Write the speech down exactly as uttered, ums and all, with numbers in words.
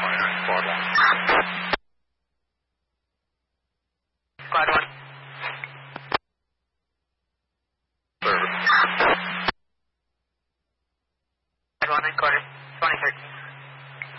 twenty-nine, squad one. Squad one. Service. Squad one, headquarters, twenty thirteen.